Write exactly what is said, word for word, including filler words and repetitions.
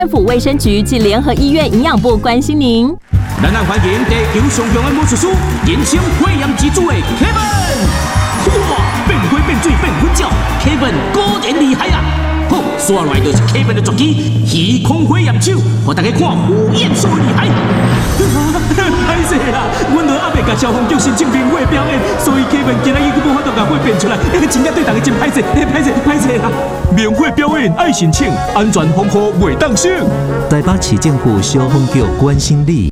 政府卫生局及联合医院营养部关心您。 咱咱欢迎地球上强的魔术师，人称火焰之子的 Kevin。哇，变花变水变粉饺 ，Kevin 果然厉害啊！好，刷来就是 Kevin 的绝技，虚空火焰手，互大家看有演so厉害。歹势啦，阮落还袂甲消防局申请明火表演，所以 Kevin 今仔日佫无法度甲火变出来，真正对大家真歹势，歹势歹势啦！明火表演爱申请，安全防护袂当省。 台北市政府消防局关心你。